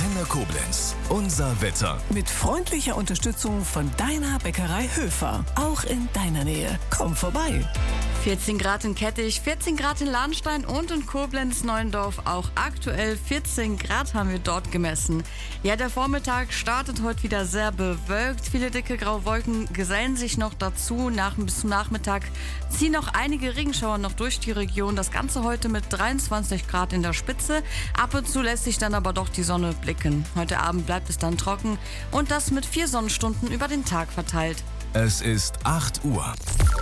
Antenne Koblenz. Unser Wetter. Mit freundlicher Unterstützung von deiner Bäckerei Höfer. Auch in deiner Nähe. Komm vorbei. 14 Grad in Kettich, 14 Grad in Lahnstein und in Koblenz-Neuendorf. Auch aktuell 14 Grad haben wir dort gemessen. Ja, der Vormittag startet heute wieder sehr bewölkt. Viele dicke graue Wolken gesellen sich noch dazu. Bis zum Nachmittag ziehen noch einige Regenschauer noch durch die Region. Das Ganze heute mit 23 Grad in der Spitze. Ab und zu lässt sich dann aber doch die Sonne blicken. Heute Abend bleibt es dann trocken und das mit 4 Sonnenstunden über den Tag verteilt. Es ist 8 Uhr.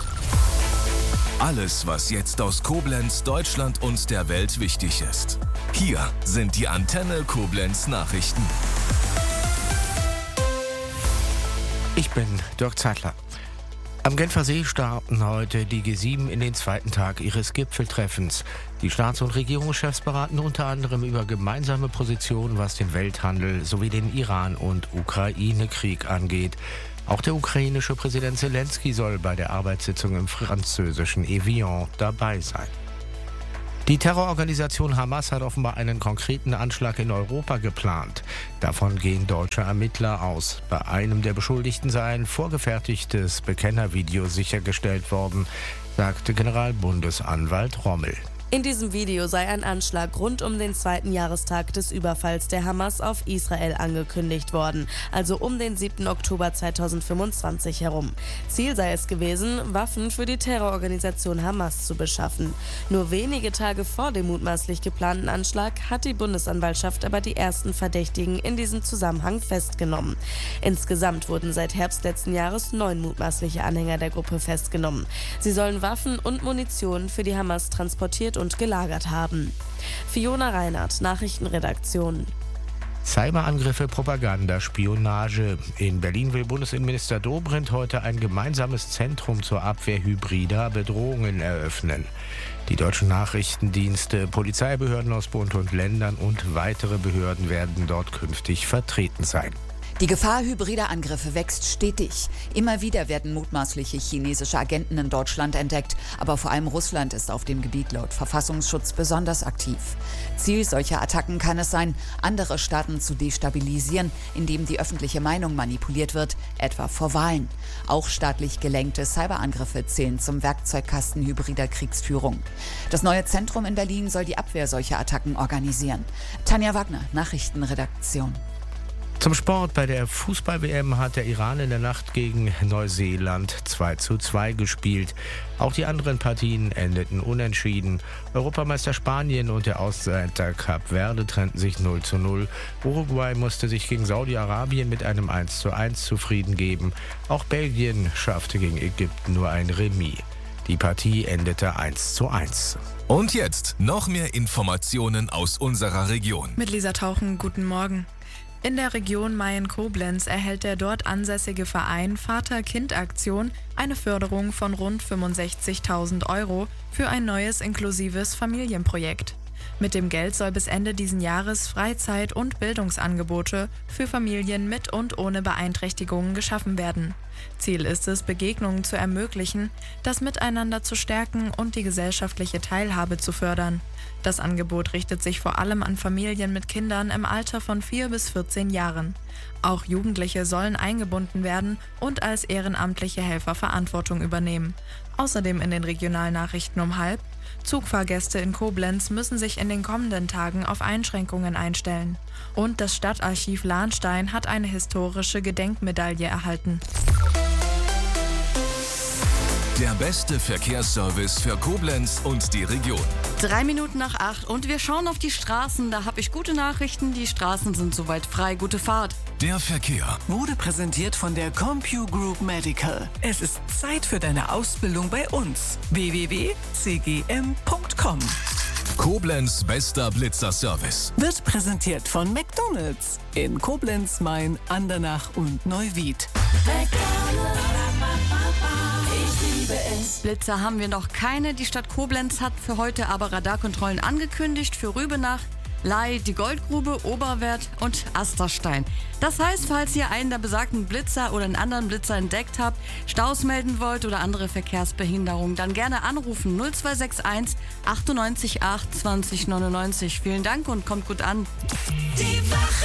Alles, was jetzt aus Koblenz, Deutschland und der Welt wichtig ist. Hier sind die Antenne Koblenz Nachrichten. Ich bin Dirk Zeitler. Am Genfer See starten heute die G7 in den zweiten Tag ihres Gipfeltreffens. Die Staats- und Regierungschefs beraten unter anderem über gemeinsame Positionen, was den Welthandel sowie den Iran- und Ukraine-Krieg angeht. Auch der ukrainische Präsident Zelensky soll bei der Arbeitssitzung im französischen Evian dabei sein. Die Terrororganisation Hamas hat offenbar einen konkreten Anschlag in Europa geplant. Davon gehen deutsche Ermittler aus. Bei einem der Beschuldigten sei ein vorgefertigtes Bekennervideo sichergestellt worden, sagte Generalbundesanwalt Rommel. In diesem Video sei ein Anschlag rund um den 2. Jahrestag des Überfalls der Hamas auf Israel angekündigt worden, also um den 7. Oktober 2025 herum. Ziel sei es gewesen, Waffen für die Terrororganisation Hamas zu beschaffen. Nur wenige Tage vor dem mutmaßlich geplanten Anschlag hat die Bundesanwaltschaft aber die ersten Verdächtigen in diesem Zusammenhang festgenommen. Insgesamt wurden seit Herbst letzten Jahres 9 mutmaßliche Anhänger der Gruppe festgenommen. Sie sollen Waffen und Munition für die Hamas transportiert und gelagert haben. Fiona Reinhardt, Nachrichtenredaktion. Cyberangriffe, Propaganda, Spionage. In Berlin will Bundesinnenminister Dobrindt heute ein gemeinsames Zentrum zur Abwehr hybrider Bedrohungen eröffnen. Die deutschen Nachrichtendienste, Polizeibehörden aus Bund und Ländern und weitere Behörden werden dort künftig vertreten sein. Die Gefahr hybrider Angriffe wächst stetig. Immer wieder werden mutmaßliche chinesische Agenten in Deutschland entdeckt. Aber vor allem Russland ist auf dem Gebiet laut Verfassungsschutz besonders aktiv. Ziel solcher Attacken kann es sein, andere Staaten zu destabilisieren, indem die öffentliche Meinung manipuliert wird, etwa vor Wahlen. Auch staatlich gelenkte Cyberangriffe zählen zum Werkzeugkasten hybrider Kriegsführung. Das neue Zentrum in Berlin soll die Abwehr solcher Attacken organisieren. Tanja Wagner, Nachrichtenredaktion. Zum Sport. Bei der Fußball-WM hat der Iran in der Nacht gegen Neuseeland 2:2 gespielt. Auch die anderen Partien endeten unentschieden. Europameister Spanien und der Außenseiter Kap Verde trennten sich 0:0. Uruguay musste sich gegen Saudi-Arabien mit einem 1:1 zufrieden geben. Auch Belgien schaffte gegen Ägypten nur ein Remis. Die Partie endete 1:1. Und jetzt noch mehr Informationen aus unserer Region. Mit Lisa Tauchen, guten Morgen. In der Region Mayen-Koblenz erhält der dort ansässige Verein Vater-Kind-Aktion eine Förderung von rund 65.000 € für ein neues inklusives Familienprojekt. Mit dem Geld soll bis Ende diesen Jahres Freizeit- und Bildungsangebote für Familien mit und ohne Beeinträchtigungen geschaffen werden. Ziel ist es, Begegnungen zu ermöglichen, das Miteinander zu stärken und die gesellschaftliche Teilhabe zu fördern. Das Angebot richtet sich vor allem an Familien mit Kindern im Alter von 4 bis 14 Jahren. Auch Jugendliche sollen eingebunden werden und als ehrenamtliche Helfer Verantwortung übernehmen. Außerdem in den Regionalnachrichten um 12:30: Zugfahrgäste in Koblenz müssen sich in den kommenden Tagen auf Einschränkungen einstellen. Und das Stadtarchiv Lahnstein hat eine historische Gedenkmedaille erhalten. Der beste Verkehrsservice für Koblenz und die Region. 3 Minuten nach 8 und wir schauen auf die Straßen. Da habe ich gute Nachrichten. Die Straßen sind soweit frei. Gute Fahrt. Der Verkehr Wurde präsentiert von der CompuGroup Medical. Es ist Zeit für deine Ausbildung bei uns. www.cgm.com. Koblenz bester Blitzerservice. Wird präsentiert von McDonald's in Koblenz, Main, Andernach und Neuwied. Blitzer haben wir noch keine. Die Stadt Koblenz hat für heute aber Radarkontrollen angekündigt für Rübenach, Ley, die Goldgrube, Oberwert und Asterstein. Das heißt, falls ihr einen der besagten Blitzer oder einen anderen Blitzer entdeckt habt, Staus melden wollt oder andere Verkehrsbehinderungen, dann gerne anrufen 0261 98 8 20 99. Vielen Dank und kommt gut an. Die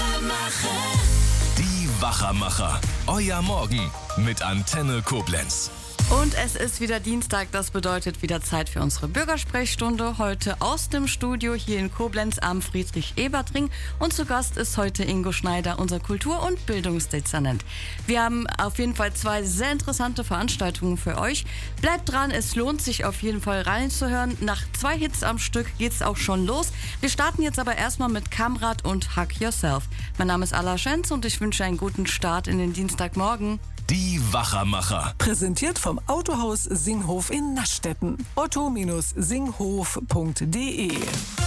Wachermacher. Euer Morgen mit Antenne Koblenz. Und es ist wieder Dienstag, das bedeutet wieder Zeit für unsere Bürgersprechstunde. Heute aus dem Studio hier in Koblenz am Friedrich-Ebert-Ring. Und zu Gast ist heute Ingo Schneider, unser Kultur- und Bildungsdezernent. Wir haben auf jeden Fall 2 sehr interessante Veranstaltungen für euch. Bleibt dran, es lohnt sich auf jeden Fall reinzuhören. Nach 2 Hits am Stück geht's auch schon los. Wir starten jetzt aber erstmal mit Kamrat und Hug Yourself. Mein Name ist Alla Schenz und ich wünsche einen guten Start in den Dienstagmorgen. Die Wachermacher. Präsentiert vom Autohaus Singhof in Naschdetten. otto-singhof.de